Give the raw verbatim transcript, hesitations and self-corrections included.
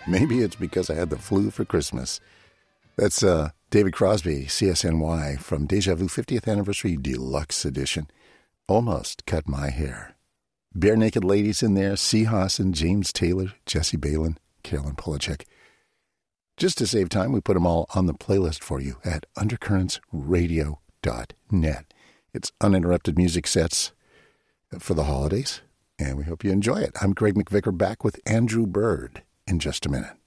Maybe it's because I had the flu for Christmas. That's uh, David Crosby, C S N Y, from Deja Vu fiftieth Anniversary Deluxe Edition. Almost Cut My Hair. Bare Naked Ladies in there, C. Hassan, James Taylor, Jesse Balin, Carolyn Polachek. Just to save time, we put them all on the playlist for you at undercurrents radio dot net. It's uninterrupted music sets for the holidays, and we hope you enjoy it. I'm Greg McVicker, back with Andrew Bird in just a minute.